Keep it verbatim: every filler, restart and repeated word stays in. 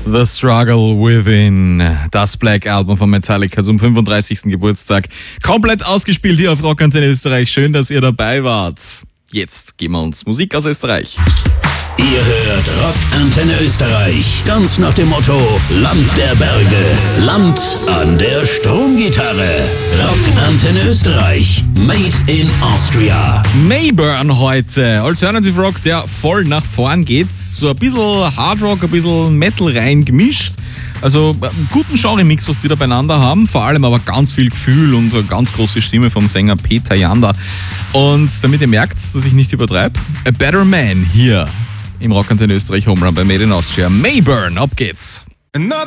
The Struggle Within, das Black Album von Metallica zum fünfunddreißigsten Geburtstag. Komplett ausgespielt hier auf Rock Antenne Österreich. Schön, dass ihr dabei wart. Jetzt geben wir uns Musik aus Österreich. Ihr hört Rock Antenne Österreich. Ganz nach dem Motto: Land der Berge, Land an der Stromgitarre. Rock Antenne Österreich. Made in Austria. Mayburn heute. Alternative Rock, der voll nach vorn geht. So ein bisschen Hard Rock, ein bisschen Metal rein gemischt. Also einen guten Genre-Mix, was die da beieinander haben. Vor allem aber ganz viel Gefühl und eine ganz große Stimme vom Sänger Peter Janda. Und damit ihr merkt, dass ich nicht übertreibe, A Better Man hier im Rock Antenne Österreich Home Run bei Made in Austria. Mayburn, ab geht's. Another